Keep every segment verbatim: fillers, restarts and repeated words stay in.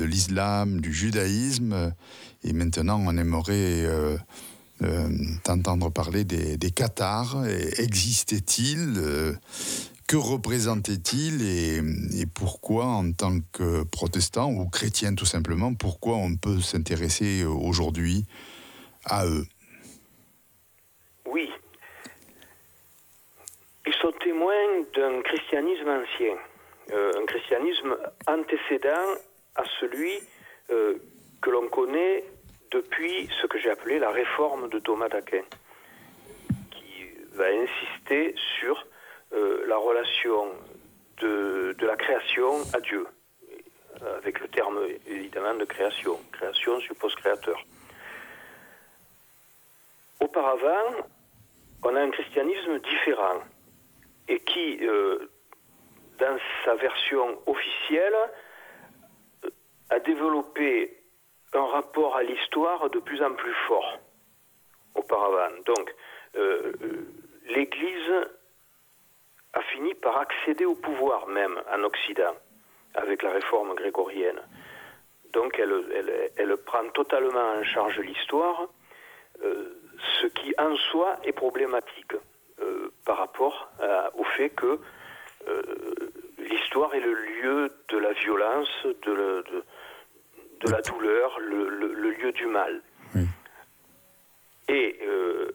de l'islam, du judaïsme. Et maintenant, on aimerait euh, euh, t'entendre parler des, des cathares. Existaient-ils euh, Que représentaient-ils et, et pourquoi, en tant que protestant ou chrétien tout simplement, pourquoi on peut s'intéresser aujourd'hui à eux? Oui. Ils sont témoins d'un christianisme ancien, euh, un christianisme antécédent à celui euh, que l'on connaît depuis ce que j'ai appelé la réforme de Thomas d'Aquin, qui va insister sur euh, la relation de, de la création à Dieu, avec le terme évidemment de création. Création suppose créateur. Auparavant, on a un christianisme différent et qui, euh, dans sa version officielle, a développé un rapport à l'histoire de plus en plus fort auparavant. Donc, euh, l'Église a fini par accéder au pouvoir même en Occident, avec la réforme grégorienne. Donc, elle, elle, elle prend totalement en charge l'histoire, euh, ce qui en soi est problématique euh, par rapport à, au fait que euh, l'histoire est le lieu de la violence, de, le, de, de la douleur, le, le, le lieu du mal. Oui. Et euh,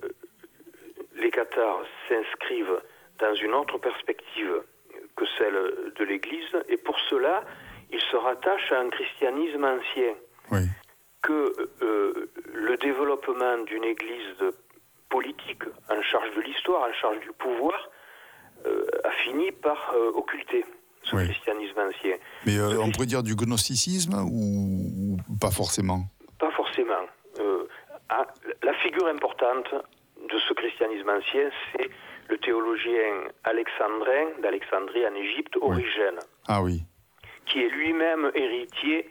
les cathares s'inscrivent dans une autre perspective que celle de l'Église, et pour cela, ils se rattachent à un christianisme ancien. Oui. Que euh, le développement d'une Église politique en charge de l'histoire, en charge du pouvoir, euh, a fini par euh, occulter ce oui. christianisme ancien. Mais euh, on pourrait dire du gnosticisme ou, ou pas forcément? Pas forcément. Euh, à, la figure importante de ce christianisme ancien, c'est le théologien alexandrin d'Alexandrie en Égypte, Origène. Oui. Ah oui. Qui est lui-même héritier,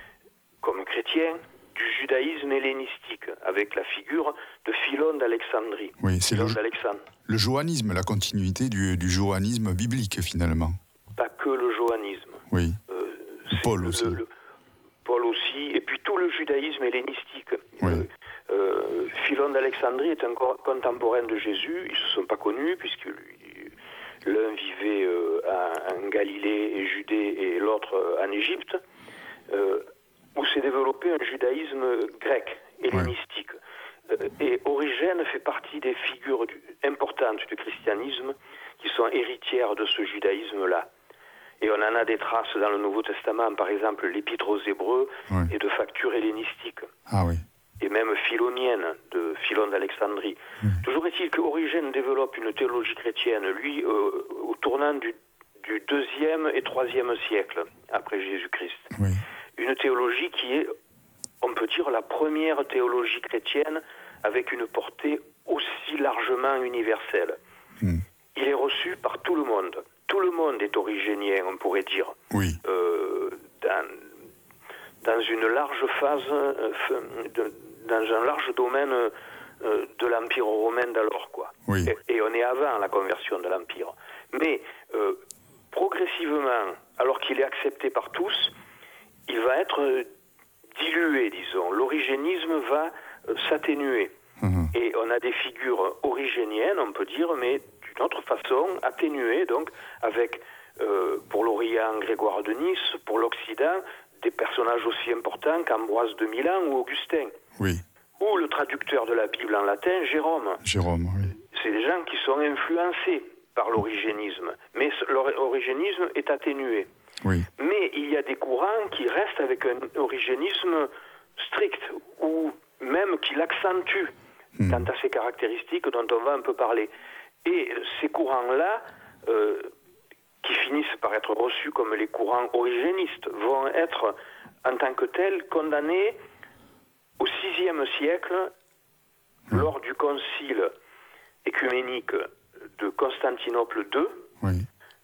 comme chrétien, du judaïsme hellénistique, avec la figure de Philon d'Alexandrie. Oui, c'est le, le johannisme, la continuité du, du johannisme biblique, finalement. Pas que le johannisme. Oui. Euh, Paul le, aussi. Le, le, Paul aussi, et puis tout le judaïsme hellénistique. Oui. Euh, euh, Philon d'Alexandrie est un contemporain de Jésus. Ils ne se sont pas connus, puisque lui, l'un vivait euh, en Galilée et Judée, et l'autre euh, en Égypte. Euh, où s'est développé un judaïsme grec, hellénistique. Ouais. Euh, et Origène fait partie des figures du, importantes du christianisme qui sont héritières de ce judaïsme-là. Et on en a des traces dans le Nouveau Testament, par exemple l'Épître aux Hébreux, ouais. et de factures hellénistiques. Ah oui. Et même philonienne, de Philon d'Alexandrie. Mmh. Toujours est-il qu'Origène développe une théologie chrétienne, lui, euh, au tournant du, du deuxième et troisième siècle, après Jésus-Christ. Oui. Une théologie qui est, on peut dire, la première théologie chrétienne avec une portée aussi largement universelle. Mm. Il est reçu par tout le monde. Tout le monde est origénien, on pourrait dire. Oui. Euh, dans, dans une large phase, euh, de, dans un large domaine euh, de l'Empire romain d'alors, quoi. Oui. Et, et on est avant la conversion de l'Empire. Mais euh, progressivement, alors qu'il est accepté par tous, il va être dilué, disons. L'origénisme va euh, s'atténuer. Mmh. Et on a des figures origéniennes, on peut dire, mais d'une autre façon, atténuées, donc, avec, euh, pour l'Orient, Grégoire de Nice, pour l'Occident, des personnages aussi importants qu'Ambroise de Milan ou Augustin. Oui. Ou le traducteur de la Bible en latin, Jérôme. Jérôme, oui. C'est des gens qui sont influencés par l'origénisme, mais l'origénisme est atténué. Oui. Mais il y a des courants qui restent avec un origénisme strict, ou même qui l'accentuent mmh. quant à ces caractéristiques dont on va un peu parler. Et ces courants-là, euh, qui finissent par être reçus comme les courants origénistes, vont être, en tant que tels, condamnés au sixième siècle, mmh. lors du concile écuménique de Constantinople deux, oui.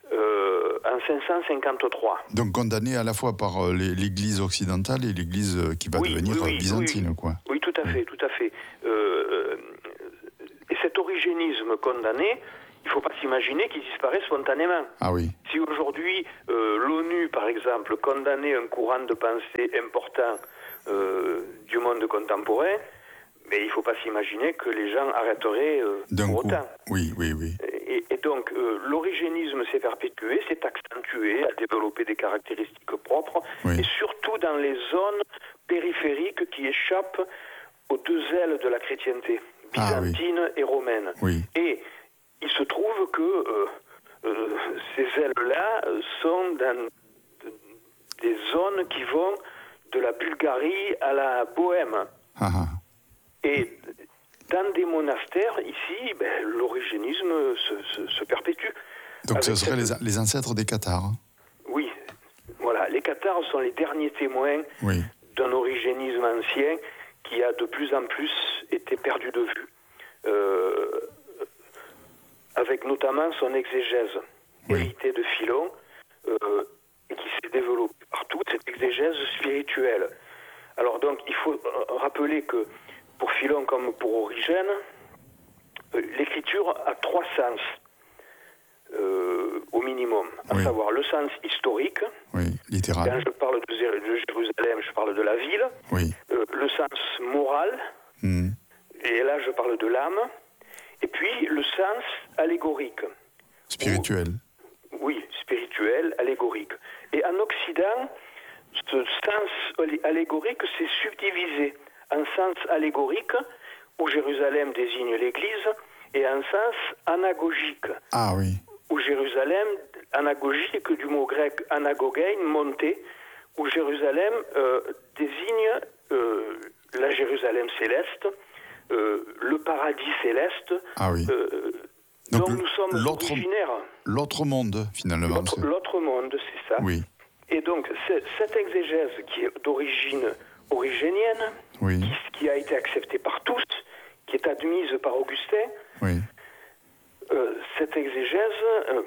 Euh, en cinq cent cinquante-trois. Donc condamné à la fois par euh, l'Église occidentale et l'Église euh, qui va oui, devenir oui, byzantine, oui, quoi. Oui, tout à fait, oui. tout à fait. Euh, et cet origénisme condamné, il ne faut pas s'imaginer qu'il disparaît spontanément. Ah oui. Si aujourd'hui, euh, l'ONU, par exemple, condamnait un courant de pensée important euh, du monde contemporain, mais il ne faut pas s'imaginer que les gens arrêteraient euh, D'un pour coup. autant. Oui, oui, oui. Et, et donc, euh, l'origénisme s'est perpétué, s'est accentué, a développé des caractéristiques propres, Oui. et surtout dans les zones périphériques qui échappent aux deux ailes de la chrétienté, Ah, oui. byzantine et romaine. Oui. Et il se trouve que euh, euh, ces ailes-là sont dans des zones qui vont de la Bulgarie à la Bohème. Ah, ah. Et dans des monastères, ici, ben, l'origénisme se, se, se perpétue. Donc ce Avec seraient cette- les, les ancêtres des Cathares. hein. Oui, voilà. Les Cathares sont les derniers témoins Oui. d'un origénisme ancien qui a de plus en plus été perdu de vue. Euh, avec notamment son exégèse, Oui. héritée de Philon, euh, et qui s'est développée partout, cette exégèse spirituelle. Alors donc, il faut euh, rappeler que pour Philon comme pour Origène, euh, l'écriture a trois sens, euh, au minimum, à Oui. savoir le sens historique. Oui, Quand littéral. je parle de, Zé- de Jérusalem, je parle de la ville. Oui. Euh, le sens moral, Hmm. et là je parle de l'âme. Et puis le sens allégorique. Spirituel. Oui, spirituel, allégorique. Et en Occident, ce sens allé- allégorique s'est subdivisé en sens allégorique, où Jérusalem désigne l'Église, et en sens anagogique, Ah oui. où Jérusalem, anagogique du mot grec anagogein, monter, où Jérusalem euh, désigne euh, la Jérusalem céleste, euh, le paradis céleste, Ah oui. euh, Donc, dont le- nous sommes l'autre- originaires. L'autre monde, finalement. L'autre, c'est- l'autre monde, c'est ça. Oui. Et donc, c'est- cette exégèse qui est d'origine origénienne, Oui. qui, qui a été acceptée par tous, qui est admise par Augustin, Oui. euh, cette exégèse euh,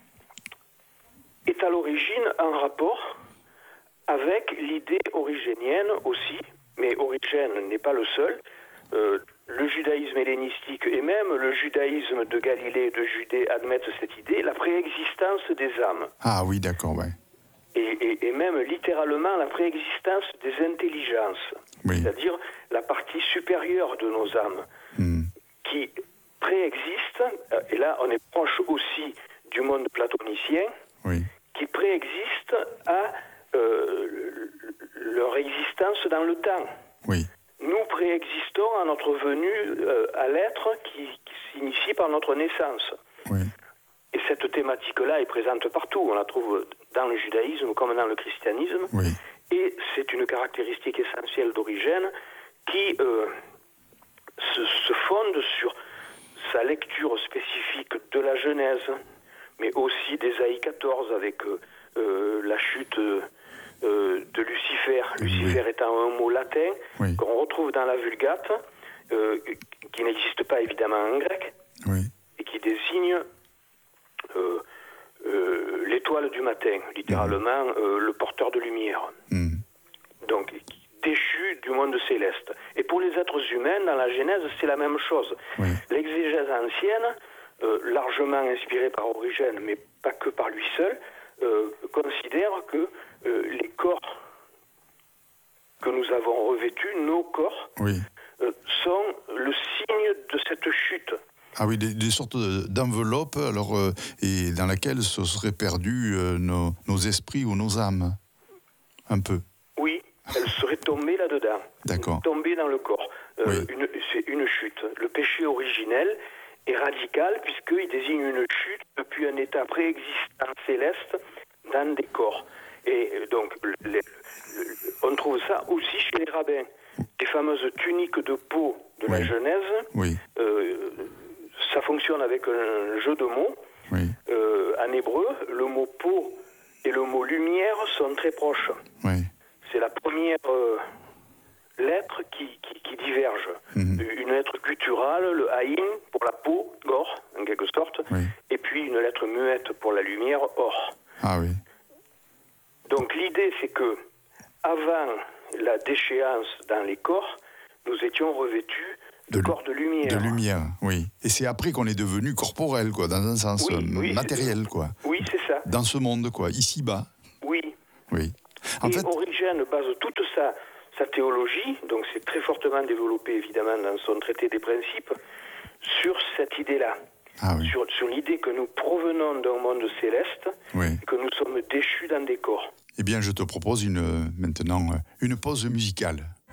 est à l'origine en rapport avec l'idée origénienne aussi, mais Origène n'est pas le seul. Euh, le judaïsme hellénistique et même le judaïsme de Galilée et de Judée admettent cette idée, la préexistence des âmes. Ah oui, d'accord, ouais. Et, et- et même littéralement la préexistence des intelligences, Oui. c'est-à-dire la partie supérieure de nos âmes, Hmm. qui préexiste, euh, et là on est proche aussi du monde platonicien, Oui. qui préexiste à euh, leur existence dans le temps. Oui. Nous préexistons à notre venue euh, à l'être qui, qui s'initie par notre naissance. Oui. Et cette thématique-là est présente partout. On la trouve dans le judaïsme comme dans le christianisme. Oui. Et c'est une caractéristique essentielle d'Origène qui euh, se, se fonde sur sa lecture spécifique de la Genèse, mais aussi d'Ésaïe quatorze avec euh, euh, la chute euh, de Lucifer. Oui. Lucifer étant un mot latin Oui. qu'on retrouve dans la Vulgate, euh, qui n'existe pas évidemment en grec, Oui. et qui désigne euh, euh, l'étoile du matin, littéralement euh, le porteur de lumière. Hmm. Donc, déchu du monde céleste. Et pour les êtres humains, dans la Genèse, c'est la même chose. Oui. L'exégèse ancienne, euh, largement inspirée par Origène, mais pas que par lui seul, euh, considère que euh, les corps que nous avons revêtus, nos corps, Oui. euh, sont le signe de cette chute. Ah oui, des, des sortes de- d'enveloppes, alors, euh, et dans laquelle se seraient perdus euh, nos, nos esprits ou nos âmes. Un peu. Oui, elles seraient tombées là-dedans. D'accord. Tombées dans le corps. Euh, Oui. une- c'est une chute. Le péché originel est radical puisqu'il désigne une chute depuis un état préexistant céleste dans des corps. Et euh, donc, le- le- le- on trouve ça aussi chez les rabbins. Les fameuses tuniques de peau de la Oui. Genèse, Oui. euh, ça fonctionne avec un jeu de mots. Oui. Euh, en hébreu, le mot peau et le mot lumière sont très proches. Oui. C'est la première euh, lettre qui, qui, qui diverge. Mhm. Une lettre gutturale, le haïn, pour la peau, or, en quelque sorte, Oui. et puis une lettre muette pour la lumière, or. Ah oui. Donc l'idée, c'est que avant la déchéance dans les corps, nous étions revêtus de corps de lumière. De lumière, oui. Et c'est après qu'on est devenu corporel, quoi, dans un sens oui, oui, matériel, quoi. Oui, c'est ça. Dans ce monde, quoi, ici-bas. Oui. Oui. En Et fait, Origène base toute sa, sa théologie, donc c'est très fortement développé évidemment dans son traité des principes, sur cette idée-là. Ah oui. Sur, sur l'idée que nous provenons d'un monde céleste, Oui. et que nous sommes déchus dans des corps. Eh bien, je te propose une, maintenant une pause musicale.